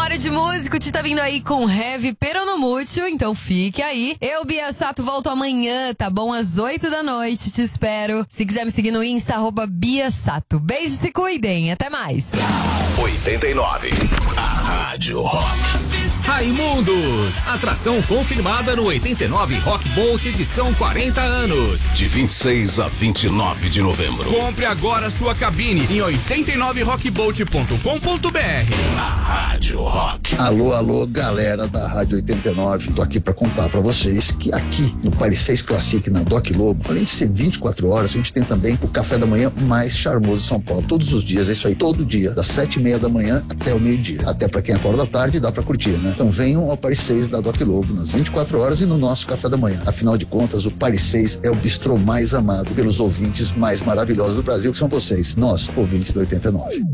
Hora de Músico, te tá vindo aí com Heavy Peronomútil, então fique aí. Eu, Bia Sato, volto amanhã, tá bom? Às 8 da noite, te espero. Se quiser me seguir no Insta, @Bia Sato. Beijo, se cuidem, até mais. 89, a Rádio Rock. Raimundos, atração confirmada no 89 Rock Bolt edição 40 anos. De 26 a 29 de novembro. Compre agora sua cabine em 89rockbolt.com.br. A Rádio Rock. Alô, galera da Rádio 89. Tô aqui pra contar pra vocês que aqui no Paris 6 Classic, na Doc Lobo, além de ser 24 horas, a gente tem também o café da manhã mais charmoso de São Paulo. Todos os dias, é isso aí, todo dia, das 7:30 da manhã até o meio-dia. Até pra quem acorda à tarde, dá pra curtir, né? Então venham ao Paris 6 da Doc Lobo nas 24 horas e no nosso café da manhã. Afinal de contas, o Paris 6 é o bistrô mais amado pelos ouvintes mais maravilhosos do Brasil, que são vocês, nós, ouvintes da 89.